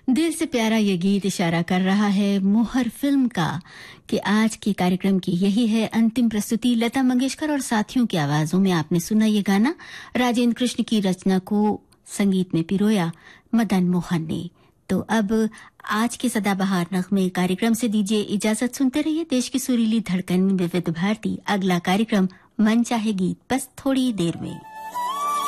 दिल से प्यारा ये गीत इशारा कर रहा है मोहर फिल्म का कि आज के कार्यक्रम की यही है अंतिम प्रस्तुति। लता मंगेशकर और साथियों की आवाजों में आपने सुना ये गाना। राजेंद्र कृष्ण की रचना को संगीत में पिरोया मदन मोहन ने। तो अब आज के सदाबहार नगमे कार्यक्रम से दीजिए इजाजत। सुनते रहिए देश की सुरीली धड़कन विविध भारती। अगला कार्यक्रम मन चाहे गीत बस थोड़ी देर में।